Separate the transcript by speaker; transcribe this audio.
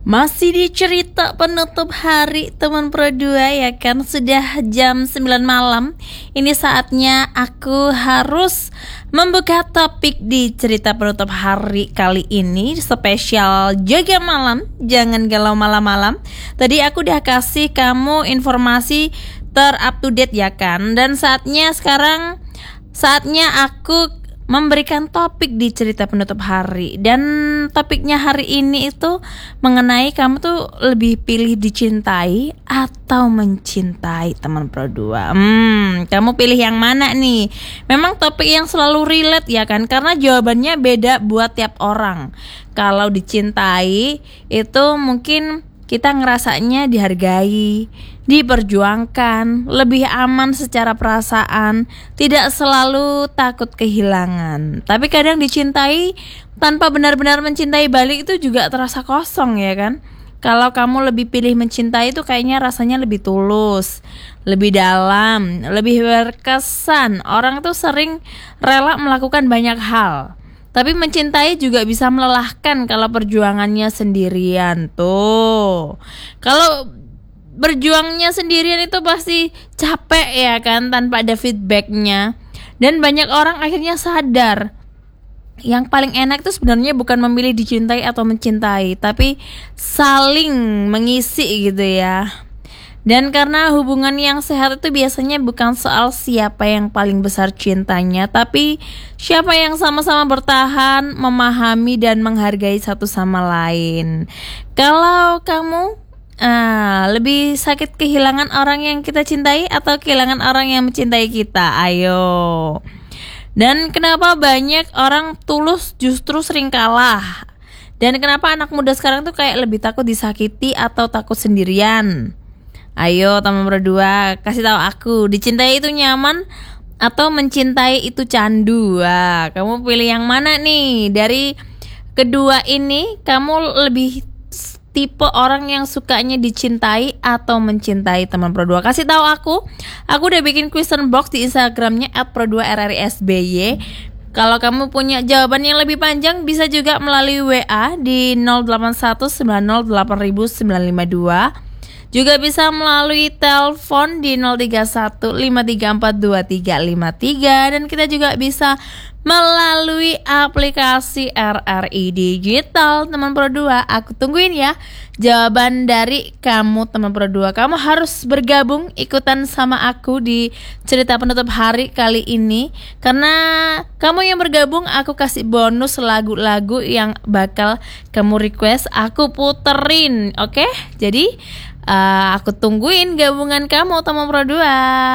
Speaker 1: Masih di cerita penutup hari teman Pro 2 ya kan. Sudah jam 9 malam. Ini saatnya aku harus membuka topik di cerita penutup hari kali ini. Spesial jaga malam, jangan galau malam-malam. Tadi aku udah kasih kamu informasi ter-up to date ya kan. Dan saatnya aku memberikan topik di cerita penutup hari. Dan topiknya hari ini itu mengenai kamu tuh lebih pilih dicintai atau mencintai teman Pro 2. Kamu pilih yang mana nih? Memang topik yang selalu relate ya kan, karena jawabannya beda buat tiap orang. Kalau dicintai itu mungkin kita ngerasanya dihargai, diperjuangkan, lebih aman secara perasaan, tidak selalu takut kehilangan. Tapi kadang dicintai tanpa benar-benar mencintai balik itu juga terasa kosong ya kan. Kalau kamu lebih pilih mencintai itu kayaknya rasanya lebih tulus, lebih dalam, lebih berkesan. Orang tuh sering rela melakukan banyak hal. Tapi mencintai juga bisa melelahkan kalau perjuangannya sendirian tuh. Kalau berjuangnya sendirian itu pasti capek ya kan, tanpa ada feedbacknya. Dan banyak orang akhirnya sadar yang paling enak itu sebenarnya bukan memilih dicintai atau mencintai, tapi saling mengisi gitu ya. Dan karena hubungan yang sehat itu biasanya bukan soal siapa yang paling besar cintanya, tapi siapa yang sama-sama bertahan, memahami dan menghargai satu sama lain. Kalau kamu lebih sakit kehilangan orang yang kita cintai atau kehilangan orang yang mencintai kita? Ayo. Dan kenapa banyak orang tulus justru sering kalah? Dan kenapa anak muda sekarang tuh kayak lebih takut disakiti atau takut sendirian? Ayo teman Pro 2, kasih tahu aku, dicintai itu nyaman atau mencintai itu candu? Kamu pilih yang mana nih? Dari kedua ini, kamu lebih tipe orang yang sukanya dicintai atau mencintai teman Pro 2? Kasih tahu aku udah bikin question box di Instagramnya @pro2rrsby. Kalau kamu punya jawaban yang lebih panjang, bisa juga melalui WA di 0819080952. Juga bisa melalui telepon di 0315342353. Dan kita juga bisa melalui aplikasi RRI Digital. Teman Pro 2, aku tungguin ya jawaban dari kamu teman Pro 2. Kamu harus bergabung ikutan sama aku di cerita penutup hari kali ini. Karena kamu yang bergabung, aku kasih bonus lagu-lagu yang bakal kamu request, aku puterin. Oke? Jadi aku tungguin gabungan kamu teman Pro 2.